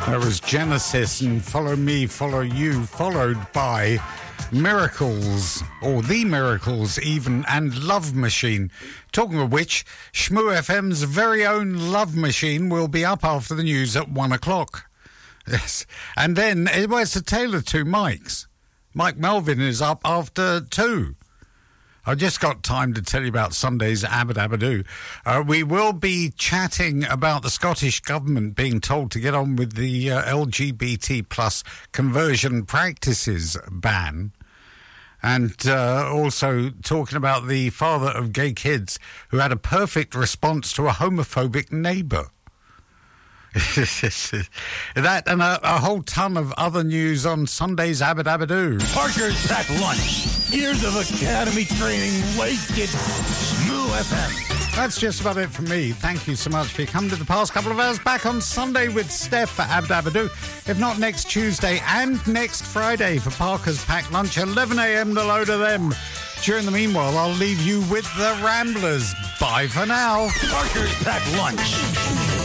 There was Genesis and Follow Me, Follow You, followed by Miracles, or The Miracles even, and Love Machine. Talking of which, Shmoo FM's very own Love Machine will be up after the news at 1 o'clock. Yes. And then, it's a tale of two Mikes. Mike Melvin is up after 2. I just got time to tell you about Sunday's Abba-Dabba-Doo. We will be chatting about the Scottish Government being told to get on with the LGBT plus conversion practices ban. And also talking about the father of gay kids who had a perfect response to a homophobic neighbour. That and a whole ton of other news on Sunday's Abba-Dabba-Doo. Parker's Packed Lunch. Years of academy training wasted. Shmoo FM. That's just about it from me. Thank you so much for your coming to the past couple of hours. Back on Sunday with Steph for Abba-Dabba-Doo. If not next Tuesday and next Friday for Parker's Packed Lunch, 11 a.m. the load of them. During the meanwhile, I'll leave you with the Ramblers. Bye for now. Parker's Packed Lunch.